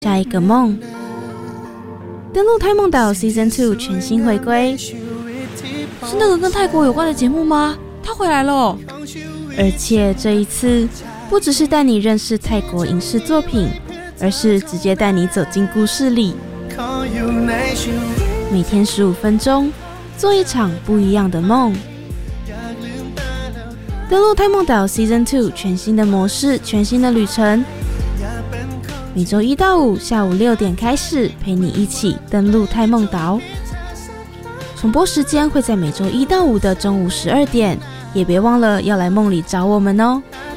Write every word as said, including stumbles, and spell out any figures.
下一个梦。登录泰梦岛 Season 二 全新回归， 是那个跟泰国有关的节目吗？他回来了， 而且这一次不只是带你认识泰国影视作品，而是直接带你走进故事里。每天十五分钟，做一场不一样的梦。登录泰梦岛 Season 二 全新的模式，全新的旅程。每周一到五下午六点开始，陪你一起登陆泰梦岛。重播时间会在每周一到五的中午十二点，也别忘了要来梦里找我们哦。